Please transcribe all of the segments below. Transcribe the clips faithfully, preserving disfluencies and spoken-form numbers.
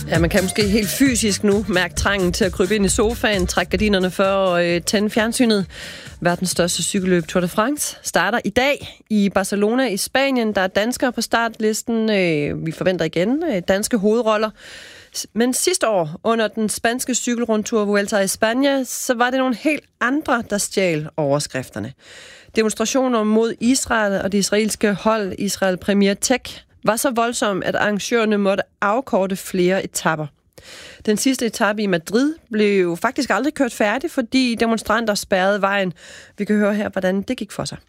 Ja, man kan måske helt fysisk nu mærke trangen til at krybe ind i sofaen, trække gardinerne for og øh, tænde fjernsynet. Verdens største cykelløb Tour de France starter i dag i Barcelona i Spanien. Der er danskere på startlisten. Øh, vi forventer igen øh, danske hovedroller. Men sidste år, under den spanske cykelrundtur Vuelta i Spanien, så var det nogle helt andre, der stjal overskrifterne. Demonstrationer mod Israel og det israelske hold Israel Premier Tech var så voldsom, at arrangørerne måtte afkorte flere etaper. Den sidste etape i Madrid blev faktisk aldrig kørt færdig, fordi demonstranter spærrede vejen. Vi kan høre her, hvordan det gik for sig.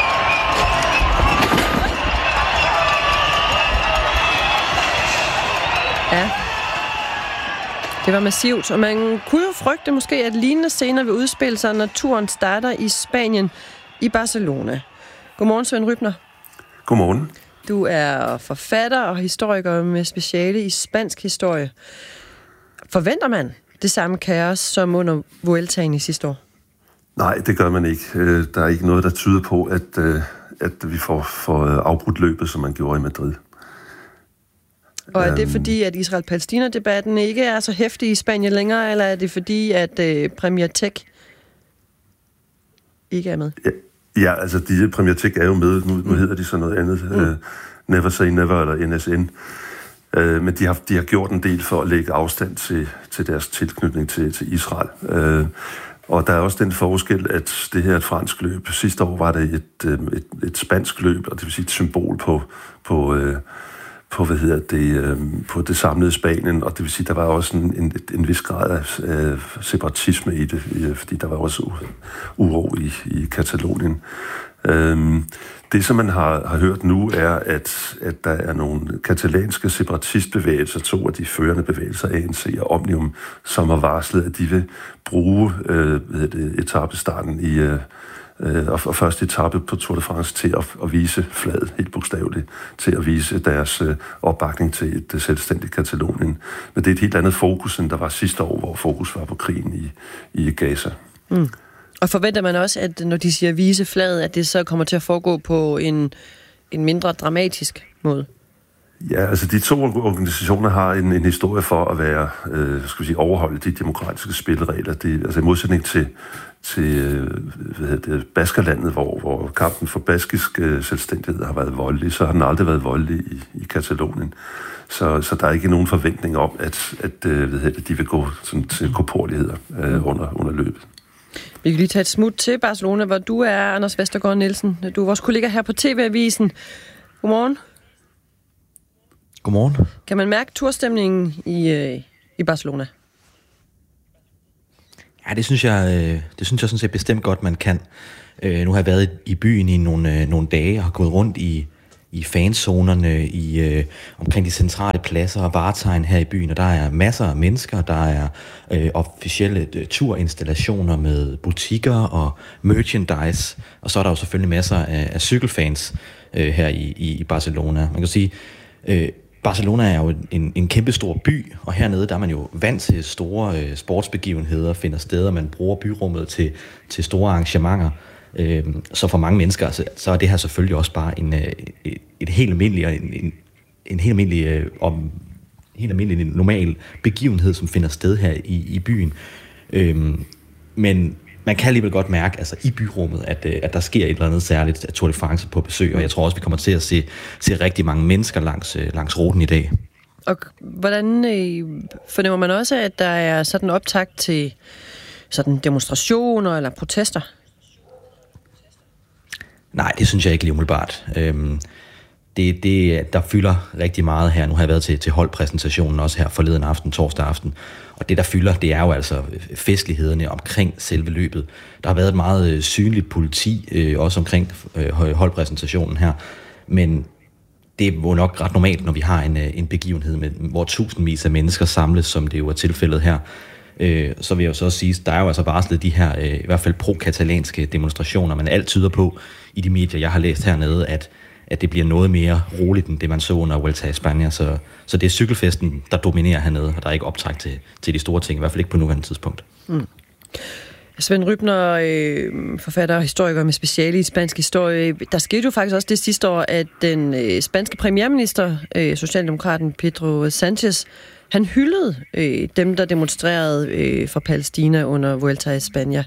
Ja, det var massivt, og man kunne jo frygte måske, at lignende scener vil udspille sig, når turen starter i Spanien i Barcelona. Godmorgen, Svend Rybner. Godmorgen. Du er forfatter og historiker med speciale i spansk historie. Forventer man det samme kaos som under Vueltaen i sidste år? Nej, det gør man ikke. Der er ikke noget, der tyder på, at, at vi får, får afbrudt løbet, som man gjorde i Madrid. Og er det fordi, at Israel-Palæstina-debatten ikke er så heftig i Spanien længere, eller er det fordi, at uh, Premier Tech ikke er med? Ja, ja altså de Premier Tech er jo med. Nu, nu hedder de så noget andet. Mm. Uh, Never Say Never, eller N S N. Uh, men de har, de har gjort en del for at lægge afstand til, til deres tilknytning til, til Israel. Uh, og der er også den forskel, at det her er et fransk løb. Sidste år var det et, et, et spansk løb, og det vil sige et symbol på... på uh, på, hvad hedder det, øh, på det samlede Spanien, og det vil sige, der var også en, en, en vis grad af øh, separatisme i det, øh, fordi der var også u- uro i, i Katalonien. Øhm, det, som man har, har hørt nu, er, at, at der er nogle katalanske separatistbevægelser, to af de førende bevægelser, A N C og Omnium, som har varslet, at de vil bruge øh, hvad hedder det, etapestarten i øh, og første etape på Tour de France til at, at vise flaget, helt bogstaveligt, til at vise deres øh, opbakning til et uh, selvstændigt Katalonien. Men det er et helt andet fokus, end der var sidste år, hvor fokus var på krigen i, i Gaza. Mm. Og forventer man også, at når de siger vise flaget, at det så kommer til at foregå på en, en mindre dramatisk måde? Ja, altså de to organisationer har en, en historie for at være, øh, skal vi sige, overholde de demokratiske spilleregler. Det, altså i modsætning til, til hvad hedder det, Baskerlandet, hvor, hvor kampen for baskisk øh, selvstændighed har været voldelig, så har den aldrig været voldelig i, i Katalonien. Så, så der er ikke nogen forventning om, at, at øh, hvad hedder det, de vil gå sådan, til korporligheder øh, under, under løbet. Vi kan lige tage et smut til Barcelona, hvor du er, Anders Vestergaard Nielsen. Du er vores kollega her på T V-avisen. Godmorgen. Godmorgen. Kan man mærke turstemningen i, øh, i Barcelona? Ja, det synes jeg, det synes jeg sådan set bestemt godt, man kan. Øh, nu har jeg været i byen i nogle, nogle dage og har gået rundt i, i fanzonerne, i, øh, omkring de centrale pladser og varetegn her i byen, og der er masser af mennesker, der er øh, officielle øh, turinstallationer med butikker og merchandise, og så er der jo selvfølgelig masser af, af cykelfans øh, her i, i, i Barcelona. Man kan sige, øh, Barcelona er jo en, en kæmpe stor by, og hernede der er man jo vant til store øh, sportsbegivenheder, finder steder, man bruger byrummet til, til store arrangementer. Øh, så for mange mennesker, så, så er det her selvfølgelig også bare en, øh, et, et helt almindelig, en, en, en helt almindelig, øh, om, helt almindelig normal begivenhed, som finder sted her i, i byen. Øh, men man kan alligevel godt mærke, altså i byrummet, at, at der sker et eller andet særligt, at Tour de France på besøg, og jeg tror også, vi kommer til at se, se rigtig mange mennesker langs, langs ruten i dag. Og hvordan øh, fornemmer man også, at der er sådan optakt til sådan demonstrationer eller protester? Nej, det synes jeg ikke lige umiddelbart. Øhm, det, det, der fylder rigtig meget her. Nu har jeg været til, til holdpræsentationen også her forleden aften, torsdag aften. Og det, der fylder, det er jo altså festlighederne omkring selve løbet. Der har været et meget øh, synligt politi, øh, også omkring øh, holdpræsentationen her. Men det er jo nok ret normalt, når vi har en, en begivenhed, med, hvor tusindvis af mennesker samles, som det jo er tilfældet her. Øh, så vil jeg jo så sige, der er jo altså varslet de her, øh, i hvert fald pro-katalanske demonstrationer, men alt tyder på, i de medier, jeg har læst hernede, at at det bliver noget mere roligt, end det man så under Vuelta i Spanien. Så, så det er cykelfesten, der dominerer hernede, og der er ikke optræk til, til de store ting, i hvert fald ikke på nuværende tidspunkt. Mm. Svend Rybner, øh, forfatter og historiker med speciale i spansk historie. Der skete jo faktisk også det sidste år, at den øh, spanske premierminister, øh, socialdemokraten Pedro Sánchez, Han hyldede øh, dem, der demonstrerede øh, for Palæstina under Vuelta i Spanien.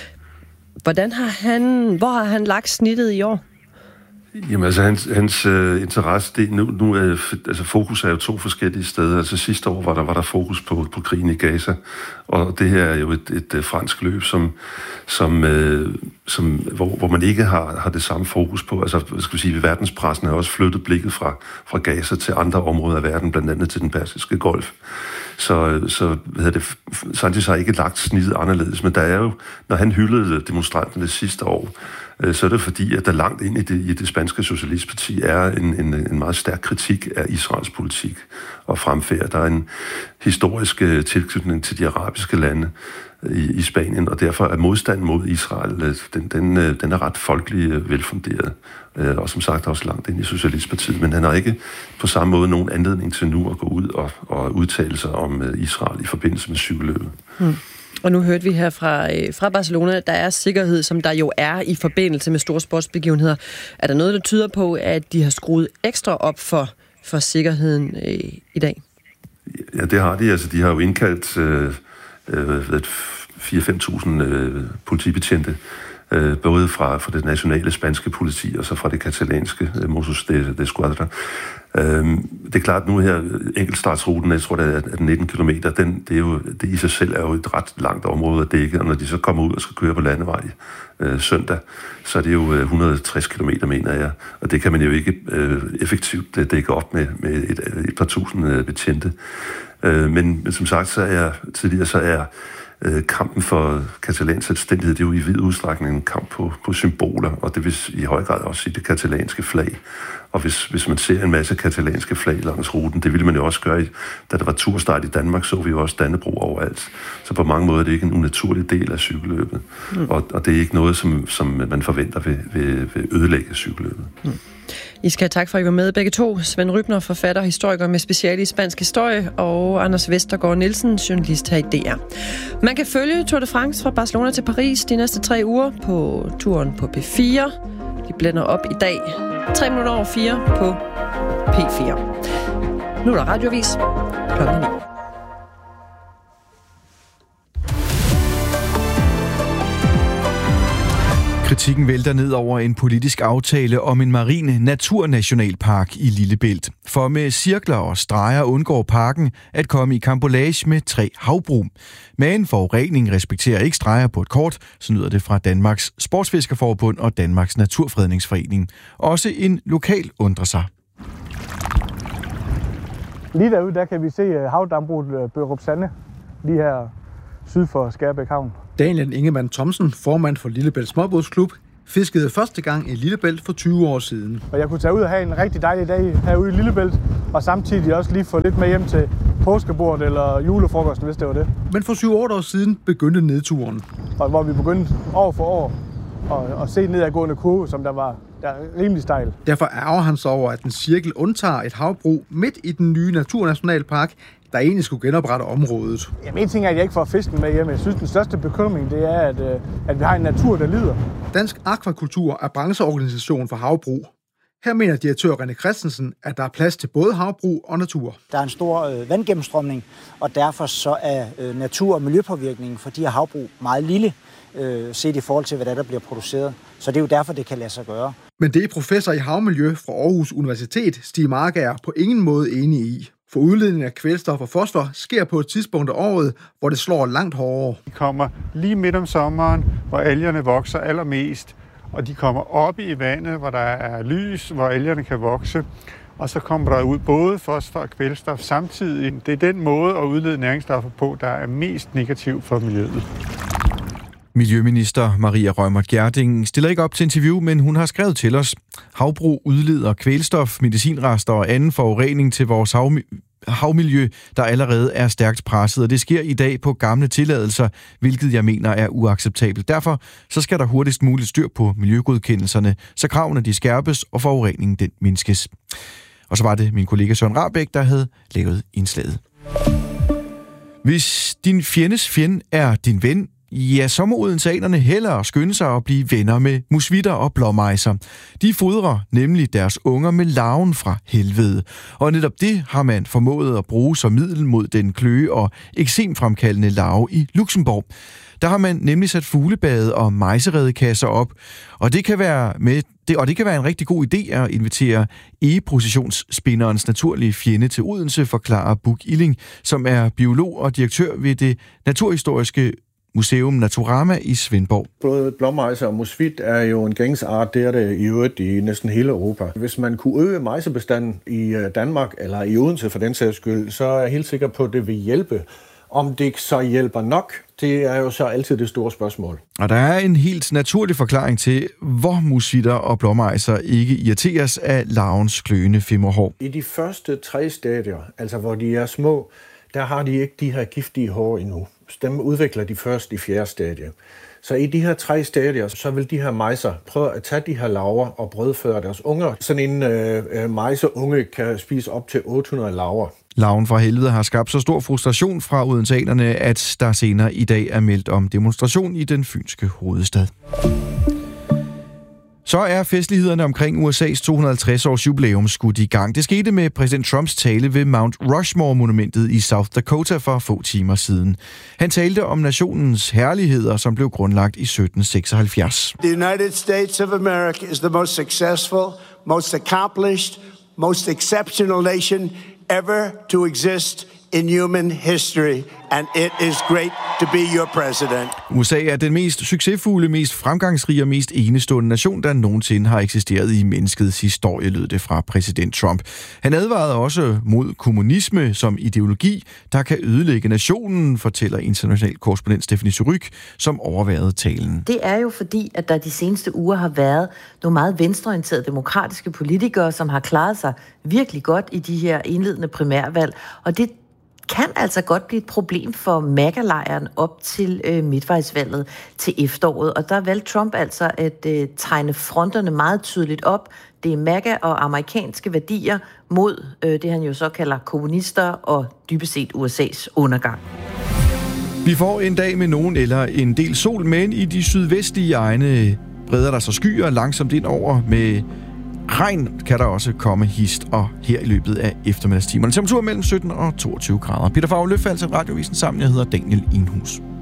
Hvordan har han, hvor har han lagt snittet i år? Jamen altså, hans, hans uh, interesse, det, nu, nu er, altså fokus er jo to forskellige steder. Altså sidste år var der, var der fokus på, på krigen i Gaza, og det her er jo et, et, et fransk løb, som, som, uh, som, hvor, hvor man ikke har, har det samme fokus på. Altså, skal vi sige, verdenspressen har også flyttet blikket fra, fra Gaza til andre områder af verden, blandt andet til den Persiske Golf. Så, så hvad det, Sanchez har ikke lagt snittet anderledes, men der er jo, når han hyldede demonstranterne sidste år, så er det fordi, at der langt ind i det, i det spanske socialistparti er en, en, en meget stærk kritik af Israels politik og fremfærd. Der er en historisk tilknytning til de arabiske lande i, i Spanien, og derfor er modstanden mod Israel, den, den, den er ret folkelig velfunderet, og som sagt også langt ind i socialistpartiet, men han har ikke på samme måde nogen anledning til nu at gå ud og, og udtale sig om Israel i forbindelse med cykelløbet. Hmm. Og nu hørte vi her fra, fra Barcelona, at der er sikkerhed, som der jo er i forbindelse med store sportsbegivenheder. Er der noget, der tyder på, at de har skruet ekstra op for, for sikkerheden øh, i dag? Ja, det har de. Altså, de har jo indkaldt øh, øh, fire til fem tusind øh, politibetjente, øh, både fra, fra det nationale spanske politi og så fra det katalanske øh, Mossos de, de Esquadra. Øhm, det er klart nu her, enkeltstartsruten, jeg tror det er nitten kilometer, den, det, er jo, det i sig selv er jo et ret langt område at dække, og når de så kommer ud og skal køre på landevej øh, søndag, så er det jo et hundrede og tres kilometer, mener jeg, og det kan man jo ikke øh, effektivt dække op med, med et, et par tusind øh, betjente. Øh, men, men som sagt, så er tidligere så er øh, kampen for katalansk selvstændighed, det er jo i vid udstrækning en kamp på, på symboler, og det vil i høj grad også sige det katalanske flag. Og hvis, hvis man ser en masse katalanske flag langs ruten, det ville man jo også gøre, da der var turstart i Danmark, så vi jo også Dannebrog overalt. Så på mange måder er det ikke en unaturlig del af cykelløbet. Mm. Og, og det er ikke noget, som, som man forventer ved, ved, ved ødelægge cykelløbet. Mm. I skal have tak for, at I var med begge to. Svend Rybner, forfatter og historiker med speciale i spansk historie, og Anders Vestergaard Nielsen, journalist her i D R. Man kan følge Tour de France fra Barcelona til Paris de næste tre uger på turen på P fire. De blænder op i dag. Tre minutter over fire på P fire. Nu er der radioavis klokken ni. Kritikken vælter ned over en politisk aftale om en marin naturnationalpark i Lillebælt. For med cirkler og streger undgår parken at komme i karambolage med tre havbrug. Men forurening respekterer ikke streger på et kort, så lyder det fra Danmarks Sportsfiskerforbund og Danmarks Naturfredningsforening. Også en lokal undrer sig. Lige derude, der kan vi se havdambruget Børup Sande, lige her syd for Skærbæk Havn. Daniel Ingemann Thomsen, formand for Lillebælt Småbådsklub, fiskede første gang i Lillebælt for tyve år siden. Og jeg kunne tage ud og have en rigtig dejlig dag herude i Lillebælt, og samtidig også lige få lidt med hjem til påskebordet eller julefrokosten, hvis det var det. Men for syv otte år siden begyndte nedturen. Og hvor vi begyndte år for år at, at se nedadgående kurve, som der var der rimelig stejl. Derfor ærger han sig over, at en cirkel undtager et havbrug midt i den nye naturnationalpark, der egentlig skulle genoprette området. Jamen, en ting er, at jeg ikke får fisken med hjem. Jeg synes, den største bekymring, det er, at, at vi har en natur, der lider. Dansk Akvakultur er brancheorganisation for havbrug. Her mener direktør René Christensen, at der er plads til både havbrug og natur. Der er en stor øh, vandgennemstrømning, og derfor så er øh, natur- og miljøpåvirkningen for de her havbrug meget lille, øh, set i forhold til, hvad der, der bliver produceret. Så det er jo derfor, det kan lade sig gøre. Men det er professor i havmiljø fra Aarhus Universitet, Stig Markager, på ingen måde enig i. For udledning af kvælstof og fosfor sker på et tidspunkt af året, hvor det slår langt hårdere. De kommer lige midt om sommeren, hvor algerne vokser allermest, og de kommer op i vandet, hvor der er lys, hvor algerne kan vokse. Og så kommer der ud både fosfor og kvælstof samtidig. Det er den måde at udlede næringsstoffer på, der er mest negativ for miljøet. Miljøminister Maria Reumert Gjerding stiller ikke op til interview, men hun har skrevet til os. Havbrug udleder kvælstof, medicinrester og anden forurening til vores havmi- havmiljø, der allerede er stærkt presset, og det sker i dag på gamle tilladelser, hvilket jeg mener er uacceptabelt. Derfor så skal der hurtigst muligt styr på miljøgodkendelserne, så kravene de skærpes og forureningen den mindskes. Og så var det min kollega Søren Rahbek, der havde lavet indslaget. Hvis din fjendes fjende er din ven, ja, så må odenseanerne hellere skynde sig at blive venner med musvitter og blåmejser. De fodrer nemlig deres unger med larven fra helvede. Og netop det har man formået at bruge som middel mod den kløe- og eksemfremkaldende larve i Luxembourg. Der har man nemlig sat fuglebade og mejseredekasser op, og det kan være med det, og det kan være en rigtig god idé at invitere egeprocessionsspinderens naturlige fjende til Odense, forklarer Buk Illing, som er biolog og direktør ved det naturhistoriske Museum Naturama i Svendborg. Både blåmejser og musvit er jo en gængsart, det er det i øvrigt i næsten hele Europa. Hvis man kunne øge mejsebestanden i Danmark, eller i Odense for den sags skyld, så er jeg helt sikker på, at det vil hjælpe. Om det så hjælper nok, det er jo så altid det store spørgsmål. Og der er en helt naturlig forklaring til, hvor musvitter og blåmejser ikke irriteres af larvens kløende femmerhår. I de første tre stadier, altså hvor de er små, der har de ikke de her giftige hår endnu. Dem udvikler de først i fjerde stadie. Så i de her tre stadier, så vil de her mejser prøve at tage de her larver og brødføre deres unger. Sådan en øh, mejseunge kan spise op til otte hundrede larver. Larven fra helvede har skabt så stor frustration fra odenseanerne, at der senere i dag er meldt om demonstration i den fynske hovedstad. Så er festlighederne omkring U S A's to hundrede og halvtreds års jubilæum skudt i gang. Det skete med præsident Trumps tale ved Mount Rushmore-monumentet i South Dakota for få timer siden. Han talte om nationens herligheder, som blev grundlagt i sytten seksoghalvfjerds. The United States of America is the most successful, most accomplished, most exceptional nation ever to exist in human history, and it is great to be your president. U S A er den mest succesfulde, mest fremgangsrige og mest enestående nation, der nogensinde har eksisteret i menneskets historie, lød det fra præsident Trump. Han advarede også mod kommunisme som ideologi, der kan ødelægge nationen, fortæller international korrespondent Stephanie Suryk, som overværede talen. Det er jo fordi, at der de seneste uger har været nogle meget venstreorienterede demokratiske politikere, som har klaret sig virkelig godt i de her indledende primærvalg, og det kan altså godt blive et problem for MAGA-lejren op til øh, midtvejsvalget til efteråret. Og der valgte Trump altså at øh, tegne fronterne meget tydeligt op. Det er MAGA og amerikanske værdier mod øh, det, han jo så kalder kommunister og dybest set U S A's undergang. Vi får en dag med nogen eller en del sol, men i de sydvestlige egne breder der sig skyer langsomt ind over med regn kan der også komme hist og her i løbet af eftermiddagstimerne. Temperatur mellem sytten og toogtyve grader. Peter Favre Løfald til Radiovisen sammen. Jeg hedder Daniel Enhus.